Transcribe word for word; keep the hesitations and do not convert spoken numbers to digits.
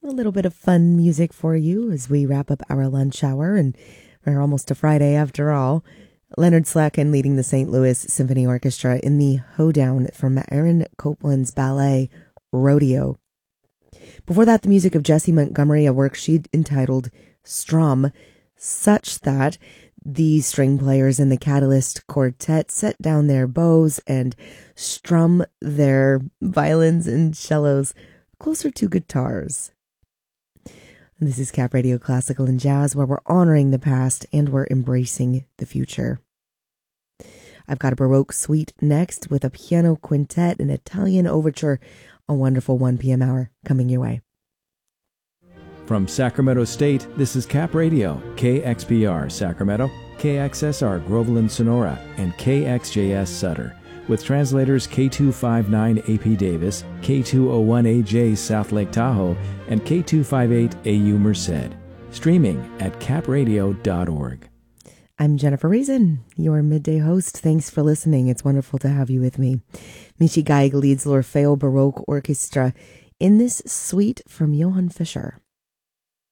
A little bit of fun music for you as we wrap up our lunch hour, and we're almost a Friday after all. Leonard Slacken leading the Saint Louis Symphony Orchestra in the Hoedown from Aaron Copland's ballet Rodeo. Before that, the music of Jessie Montgomery, a work she'd entitled Strum, such that the string players in the Catalyst Quartet set down their bows and strum their violins and cellos closer to guitars. This is Cap Radio Classical and Jazz, where we're honoring the past and we're embracing the future. I've got a Baroque suite next with a piano quintet, an Italian overture, a wonderful one p.m. hour coming your way. From Sacramento State, this is Cap Radio, K X P R Sacramento, K X S R Groveland Sonora, and K X J S Sutter, with translators K two fifty-nine A P Davis, K two oh one A J South Lake Tahoe, and K two fifty-eight A U Merced. Streaming at cap radio dot org. I'm Jennifer Reason, your midday host. Thanks for listening. It's wonderful to have you with me. Michi Geig leads l'Orfeo Baroque Orchestra in this suite from Johann Fischer.